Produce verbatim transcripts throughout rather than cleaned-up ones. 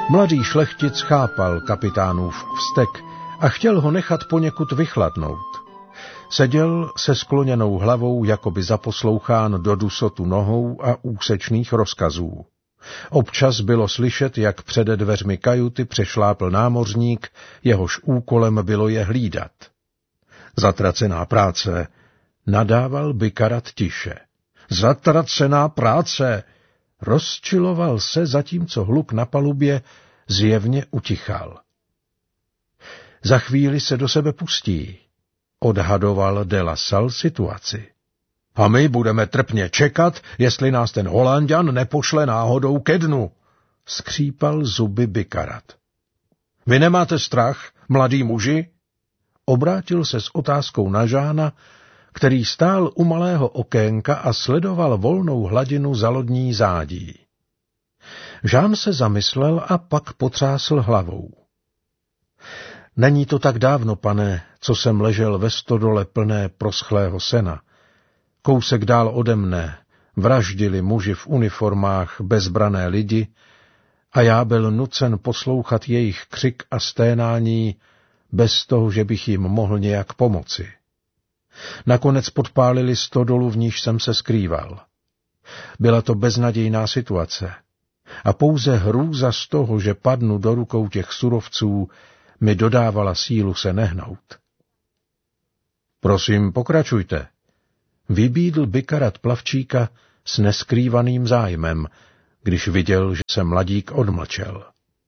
Mladý šlechtic chápal kapitánův vztek a chtěl ho nechat poněkud vychladnout. Seděl se skloněnou hlavou, jakoby zaposlouchán do dusotu nohou a úsečných rozkazů. Občas bylo slyšet, jak přede dveřmi kajuty přešlápl námořník, jehož úkolem bylo je hlídat. Zatracená práce, nadával Bykarat tiše. Zatracená práce! Rozčiloval se, zatímco hluk na palubě zjevně utichal. Za chvíli se do sebe pustí, odhadoval de la Salle situaci. A my budeme trpně čekat, jestli nás ten Holanďan nepošle náhodou ke dnu, skřípal zuby Bykarat. Vy nemáte strach, mladý muži? Obrátil se s otázkou na Žána, který stál u malého okénka a sledoval volnou hladinu za lodní zádí. Žán se zamyslel a pak potřásl hlavou. Není to tak dávno, pane, co jsem ležel ve stodole plné proschlého sena. Kousek dál ode mne vraždili muži v uniformách bezbrané lidi a já byl nucen poslouchat jejich křik a sténání bez toho, že bych jim mohl nějak pomoci. Nakonec podpálili stodolu, v níž jsem se skrýval. Byla to beznadějná situace a pouze hrůza z toho, že padnu do rukou těch surovců, mi dodávala sílu se nehnout. Prosím, pokračujte. Vybídl Bykarat plavčíka s neskrývaným zájmem, když viděl, že se mladík odmlčel.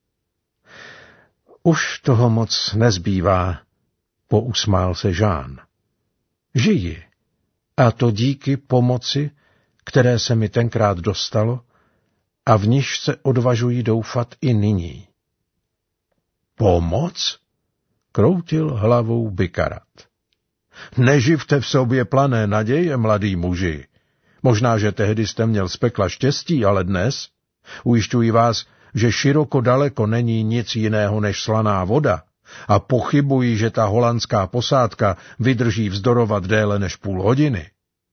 Už toho moc nezbývá, pousmál se Žán. Žiji, a to díky pomoci, které se mi tenkrát dostalo a v níž se odvažuji doufat i nyní. Pomoc? Kroutil hlavou Bykarat. Neživte v sobě plané naděje, mladý muži. Možná, že tehdy jste měl z pekla štěstí, ale dnes ujišťuji vás, že široko daleko není nic jiného než slaná voda a pochybuji, že ta holandská posádka vydrží vzdorovat déle než půl hodiny.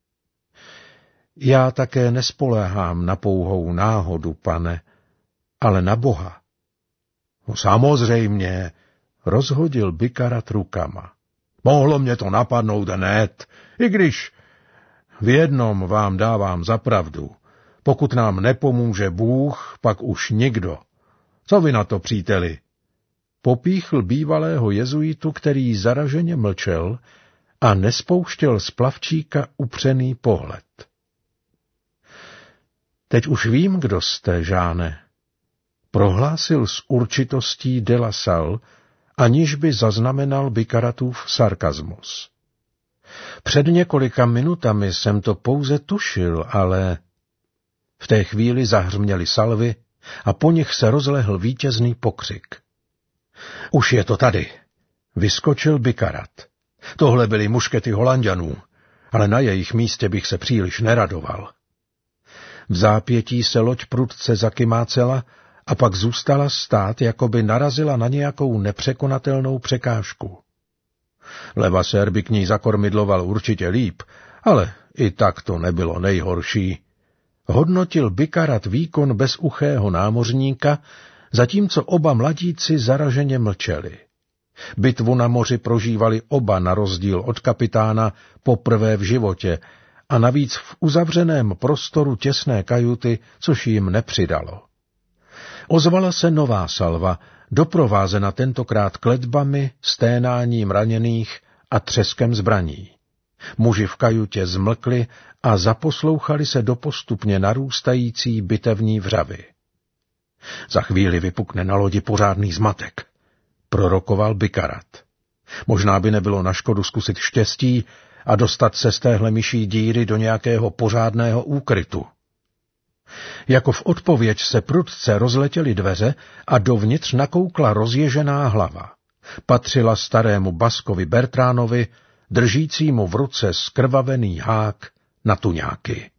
Já také nespoléhám na pouhou náhodu, pane, ale na Boha. No, samozřejmě, rozhodil Bykarat rukama. Mohlo mě to napadnout hned, i když v jednom vám dávám za pravdu. Pokud nám nepomůže Bůh, pak už nikdo. Co vy na to, příteli? Popíchl bývalého jezuitu, který zaraženě mlčel a nespouštěl z plavčíka upřený pohled. Teď už vím, kdo jste, Žáne, prohlásil s určitostí de la Salle, aniž by zaznamenal Bykaratův sarkazmus. Před několika minutami jsem to pouze tušil, ale v té chvíli zahřměly salvy a po nich se rozlehl vítězný pokřik. Už je to tady, vyskočil Bykarat. Tohle byly muškety Holanďanů, ale na jejich místě bych se příliš neradoval. V zápětí se loď prudce zakymácela a pak zůstala stát, jako by narazila na nějakou nepřekonatelnou překážku. Levasér by k ní zakormidloval určitě líp, ale i tak to nebylo nejhorší. Hodnotil Bykarat výkon bezuchého námořníka, zatímco oba mladíci zaraženě mlčeli. Bitvu na moři prožívali oba na rozdíl od kapitána poprvé v životě a navíc v uzavřeném prostoru těsné kajuty, což jim nepřidalo. Ozvala se nová salva, doprovázena tentokrát kletbami, sténáním raněných a třeskem zbraní. Muži v kajutě zmlkli a zaposlouchali se do postupně narůstající bitevní vřavy. Za chvíli vypukne na lodi pořádný zmatek, prorokoval Bykarat. Možná by nebylo na škodu zkusit štěstí a dostat se z téhle myší díry do nějakého pořádného úkrytu. Jako v odpověď se prudce rozletěly dveře a dovnitř nakoukla rozježená hlava. Patřila starému Baskovi Bertránovi, držícímu v ruce skrvavený hák na tuňáky.